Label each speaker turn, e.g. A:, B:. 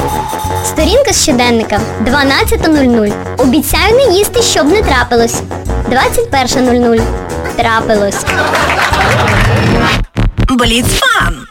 A: Сторінка з щоденника. 12:00. Обіцяю не їсти, щоб не трапилось. 21:00. Трапилось.
B: Бліц-фан!